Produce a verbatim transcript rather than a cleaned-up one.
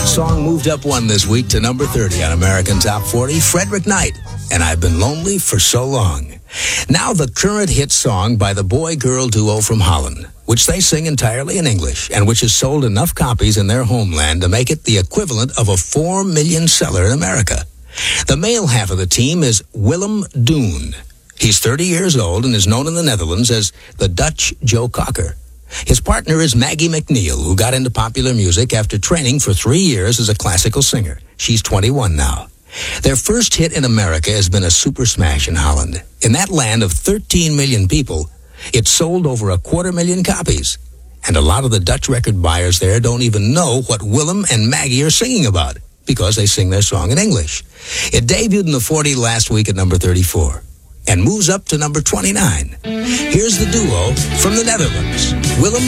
Song moved up one this week to number thirty on American Top forty, Frederick Knight, and I've Been Lonely for So Long. Now the current hit song by the boy-girl duo from Holland, which they sing entirely in English, and which has sold enough copies in their homeland to make it the equivalent of a four million seller in America. The male half of the team is Willem Doon. He's thirty years old and is known in the Netherlands as the Dutch Joe Cocker. His partner is Maggie McNeil, who got into popular music after training for three years as a classical singer. She's twenty-one now. Their first hit in America has been a super smash in Holland. In that land of thirteen million people, it sold over a quarter million copies. And a lot of the Dutch record buyers there don't even know what Willem and Maggie are singing about, because they sing their song in English. It debuted in the forty last week at number thirty-four, and moves up to number twenty-nine. Here's the duo from the Netherlands, Willem